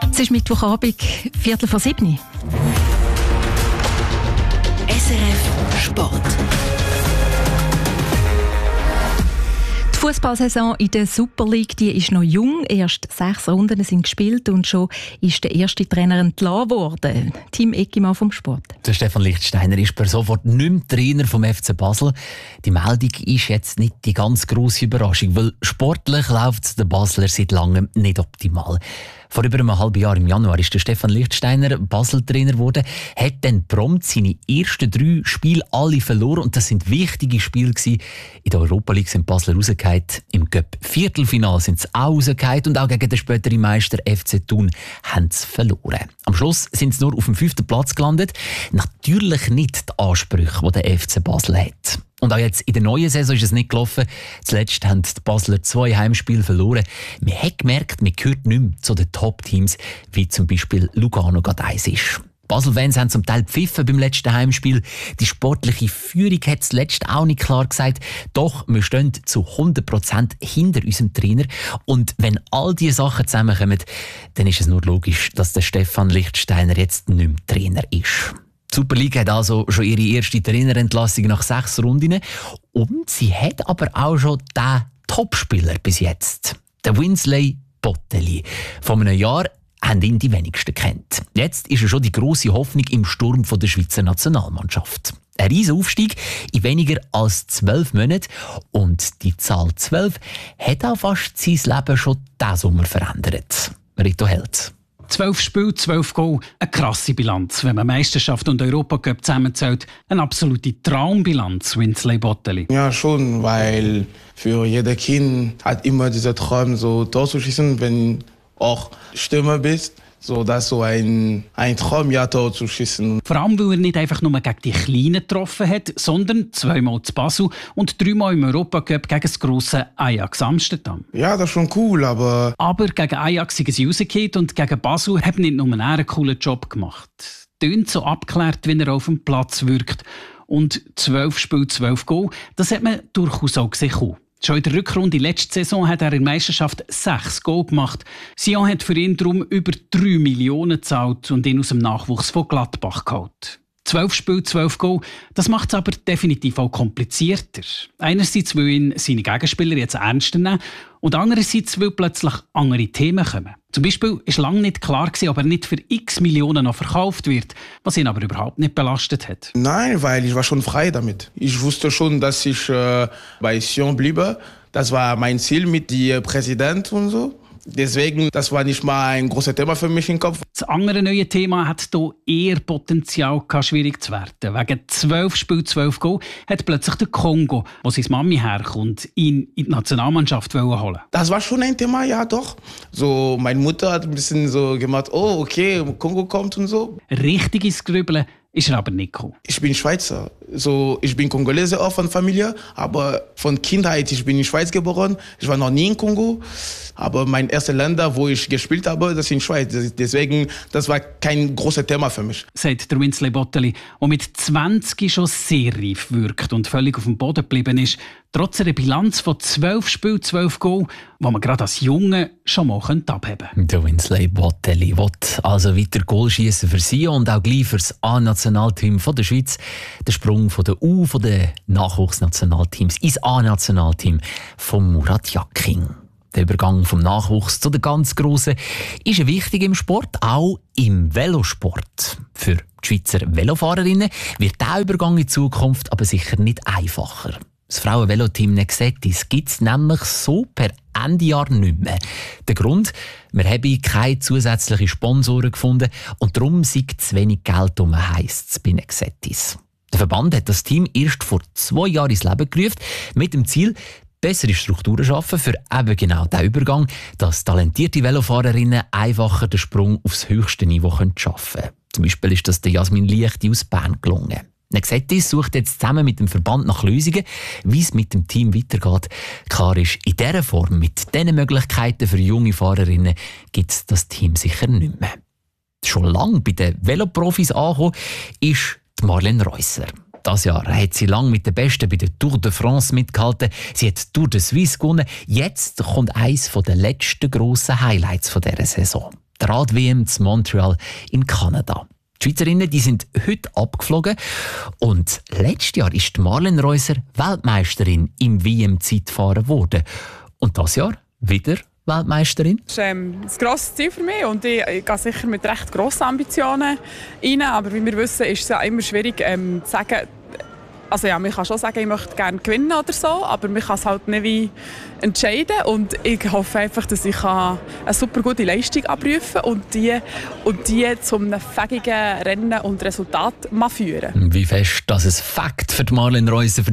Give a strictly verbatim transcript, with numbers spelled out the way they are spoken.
Es ist Mittwochabend, Viertel vor sieben. S R F Sport. Die Fußballsaison in der Super League, die ist noch jung. Erst sechs Runden sind gespielt und schon ist der erste Trainer entlassen worden. Tim Eckimann vom Sport. Der Stefan Lichtsteiner ist per sofort nicht mehr Trainer vom F C Basel. Die Meldung ist jetzt nicht die ganz grosse Überraschung, weil sportlich läuft es den Basler seit langem nicht optimal. Vor über einem halben Jahr im Januar ist der Stefan Lichtsteiner Basel-Trainer geworden, hat dann prompt seine ersten drei Spiele alle verloren und das sind wichtige Spiele gewesen. In der Europa League sind Basler rausgefallen, im Cup-Viertelfinale sind sie auch rausgefallen und auch gegen den späteren Meister F C Thun haben sie verloren. Am Schluss sind sie nur auf dem fünften Platz gelandet. Natürlich nicht die Ansprüche, die der F C Basel hat. Und auch jetzt in der neuen Saison ist es nicht gelaufen. Zuletzt haben die Basler zwei Heimspiele verloren. Man hat gemerkt, man gehört nicht mehr zu den Top-Teams, wie zum Beispiel Lugano gerade eins ist. Basel-Fans haben zum Teil gepfiffen beim letzten Heimspiel. Die sportliche Führung hat zuletzt auch nicht klar gesagt. Doch wir stehen zu hundert Prozent hinter unserem Trainer. Und wenn all diese Sachen zusammenkommen, dann ist es nur logisch, dass der Stefan Lichtsteiner jetzt nicht mehr Trainer ist. Die Super League hat also schon ihre erste Trainerentlassung nach sechs Runden. Und sie hat aber auch schon den Topspieler bis jetzt. Der Winsley Botteli. Vor einem Jahr haben ihn die wenigsten kennt. Jetzt ist er schon die grosse Hoffnung im Sturm der Schweizer Nationalmannschaft. Ein riesen Aufstieg in weniger als zwölf Monaten. Und die Zahl zwölf hat auch fast sein Leben schon diesen Sommer verändert. Rito Held. Zwölf Spiele, zwölf Goal, eine krasse Bilanz. Wenn man Meisterschaft und Europacup zusammenzählt, eine absolute Traumbilanz, Winsley Botteli. Ja, schon, weil für jedes Kind hat immer dieser Traum, so Tor zu schießen, wenn auch Stürmer bist. So, das ist so ein, ein Traum, ja, Tor zu schießen. Vor allem, weil er nicht einfach nur gegen die Kleinen getroffen hat, sondern zweimal zu Basel und dreimal im Europacup gegen das grosse Ajax Amsterdam. Ja, das ist schon cool, aber... Aber gegen Ajax sind sie rausgefallen und gegen Basel hat nicht nur einen coolen Job gemacht. Tönt so abgeklärt, wie er auf dem Platz wirkt. Und zwölf Spiele, zwölf Goal, das hat man durchaus auch gesehen. Schon in der Rückrunde letzte Saison hat er in der Meisterschaft sechs Goal gemacht. Sion hat für ihn darum über drei Millionen gezahlt und ihn aus dem Nachwuchs von Gladbach geholt. Zwölf Spiele, zwölf Goal, das macht es aber definitiv auch komplizierter. Einerseits, weil ihn seine Gegenspieler jetzt ernster nehmen und andererseits, weil plötzlich andere Themen kommen. Zum Beispiel war lange nicht klar, ob er nicht für x Millionen noch verkauft wird, was ihn aber überhaupt nicht belastet hat. Nein, weil ich war schon frei damit. Ich wusste schon, dass ich äh, bei Sion bliebe. Das war mein Ziel mit dem Präsidenten und so. Deswegen, das war nicht mal ein großes Thema für mich im Kopf. Das andere neue Thema hat hier eher Potenzial, schwierig zu werden. Wegen zwölf Spielen, zwölf Goal hat plötzlich der Kongo, wo seine Mami herkommt, ihn in die Nationalmannschaft holen. Das war schon ein Thema, ja doch. So, meine Mutter hat ein bisschen so gemacht, oh okay, Kongo kommt und so. Richtig ins Grübeln ist er aber nicht gekommen. Ich bin Schweizer. So, ich bin Kongolese auch von Familie, aber von Kindheit, ich bin in der Schweiz geboren. Ich war noch nie in Kongo, aber mein erstes Länder, wo ich gespielt habe, das ist in der Schweiz. Deswegen, das war kein großes Thema für mich. Sagt der Winsley Botteli, der mit zwanzig schon sehr reif wirkt und völlig auf dem Boden geblieben ist, trotz einer Bilanz von zwölf Spielen, zwölf Goal, die man gerade als Junge schon mal abheben könnte. Der Winsley Botteli will also weiter Goal schiessen für sie und auch gleich für das A-Nationalteam von der Schweiz. Der Sprung von der U von den Nachwuchsnationalteams ins A-Nationalteam von Murat Yakin. Der Übergang vom Nachwuchs zu den ganz Grossen ist wichtig im Sport, auch im Velosport. Für die Schweizer Velofahrerinnen wird dieser Übergang in Zukunft aber sicher nicht einfacher. Das Frauen-Veloteam Nexetis gibt es nämlich so per Ende Jahr nicht mehr. Der Grund? Wir haben keine zusätzlichen Sponsoren gefunden und darum sei zu wenig Geld um, heisst es bei Nexetis. Der Verband hat das Team erst vor zwei Jahren ins Leben gerufen, mit dem Ziel, bessere Strukturen schaffen für eben genau diesen Übergang, dass talentierte Velofahrerinnen einfacher den Sprung aufs höchste Niveau schaffen können. Zum Beispiel ist das der Jasmin Liechti aus Bern gelungen. Nexetis sucht jetzt zusammen mit dem Verband nach Lösungen, wie es mit dem Team weitergeht. Klar ist, in dieser Form, mit diesen Möglichkeiten für junge Fahrerinnen, gibt es das Team sicher nicht mehr. Schon lange bei den Veloprofis angekommen ist die Marlene Reusser. Das Jahr hat sie lange mit den Besten bei der Tour de France mitgehalten. Sie hat die Tour de Suisse gewonnen. Jetzt kommt eines der letzten grossen Highlights dieser Saison. die Rad-W M zu Montreal in Kanada. Die Schweizerinnen die sind heute abgeflogen und letztes Jahr ist Marlen Reusser Weltmeisterin im W M-Zeitfahren geworden. Und dieses Jahr wieder Weltmeisterin? Das ist ähm, ein grosses Ziel für mich und ich, ich gehe sicher mit recht grossen Ambitionen rein. Aber wie wir wissen, ist es ja immer schwierig ähm, zu sagen, also ja, man kann schon sagen, ich möchte gerne gewinnen oder so, aber man kann es halt nicht wie entscheiden. Und ich hoffe einfach, dass ich eine super gute Leistung abrufen kann und die, und die zu einem fähigen Rennen und Resultat führen. Wie fest das ein Fakt für Marlen Reusser